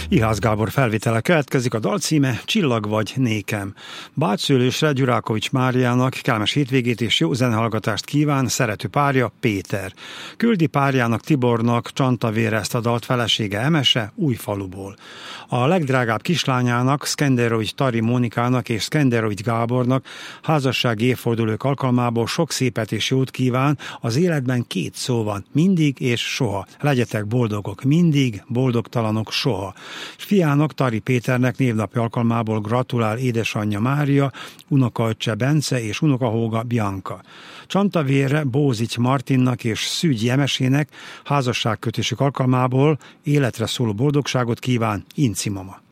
Ihász Gábor felvétele következik, a dal címe Csillag vagy nékem. Bácsszőlősre Gyurákovics Máriának kellemes hétvégét és jó zenehallgatást kíván szerető párja, Péter. Küldi párjának, Tibornak Csantavére ezt a dalt felesége, Emese, Újfaluból. A legdrágább kislányának, Szkenderovics Tari Mónikának és Szkenderovics Gábornak házassági évfordulók alkalmából sok szépet és jót kíván. Az életben két szó van, mindig és soha. Legyetek boldogok mindig, boldogtalanok soha. És fiának, Tari Péternek névnapja alkalmából gratulál édesanyja Mária, unokaöccse Bence és unokahúga Bianca. Csantavérre Bózics Martinnak és Szűgyi Emesének házasságkötésük alkalmából életre szóló boldogságot kíván Inci mama.